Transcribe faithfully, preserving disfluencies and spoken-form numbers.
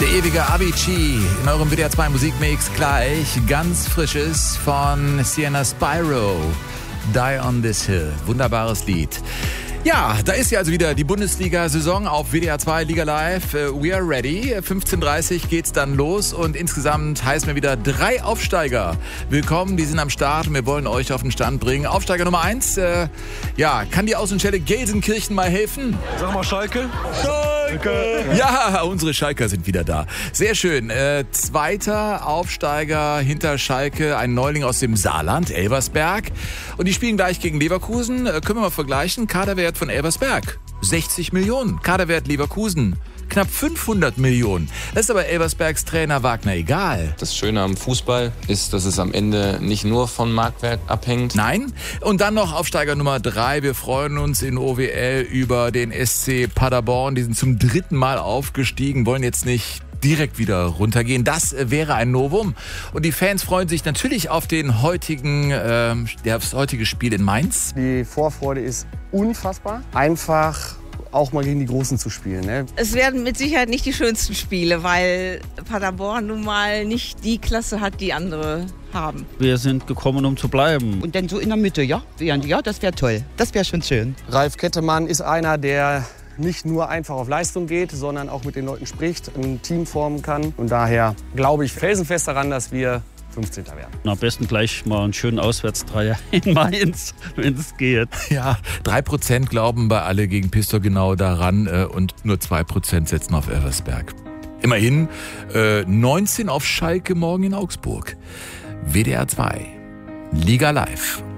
Der ewige Avicii in eurem W D R zwei Musikmix gleich. Ganz frisches von Sienna Spyro. Die on this hill. Wunderbares Lied. Ja, da ist ja also wieder die Bundesliga-Saison auf W D R zwei Liga Live. We are ready. fünfzehn Uhr dreißig geht's dann los und insgesamt heißen wir wieder drei Aufsteiger. Willkommen, die sind am Start und wir wollen euch auf den Stand bringen. Aufsteiger Nummer eins, äh, ja, kann die Außenstelle Gelsenkirchen mal helfen? Sag mal Schalke. Schalke! Ja, unsere Schalker sind wieder da. Sehr schön. Äh, zweiter Aufsteiger hinter Schalke, ein Neuling aus dem Saarland, Elversberg. Und die spielen gleich gegen Leverkusen. Äh, können wir mal vergleichen. Kaderwert von Elversberg sechzig Millionen. Kaderwert Leverkusen knapp fünfhundert Millionen. Das ist aber Elversbergs Trainer Wagner egal. Das Schöne am Fußball ist, dass es am Ende nicht nur von Marktwert abhängt. Nein. Und dann noch Aufsteiger Nummer drei. Wir freuen uns in O W L über den S C Paderborn. Die sind zum dritten Mal aufgestiegen, wollen jetzt nicht direkt wieder runtergehen. Das wäre ein Novum. Und die Fans freuen sich natürlich auf den heutigen, äh, das heutige Spiel in Mainz. Die Vorfreude ist unfassbar. Einfach auch mal gegen die Großen zu spielen. Ne? Es werden mit Sicherheit nicht die schönsten Spiele, weil Paderborn nun mal nicht die Klasse hat, die andere haben. Wir sind gekommen, um zu bleiben. Und dann so in der Mitte, ja? Ja, das wäre toll. Das wäre schon schön. Ralf Kettemann ist einer, der nicht nur einfach auf Leistung geht, sondern auch mit den Leuten spricht, ein Team formen kann. Und daher glaube ich felsenfest daran, dass wir fünfzehnter werden. Am besten gleich mal einen schönen Auswärtsdreier in Mainz, wenn es geht. Ja, drei Prozent glauben bei alle gegen Pistor genau daran äh, und nur zwei Prozent setzen auf Elversberg. Immerhin äh, neunzehn auf Schalke morgen in Augsburg. W D R zwei Liga Live.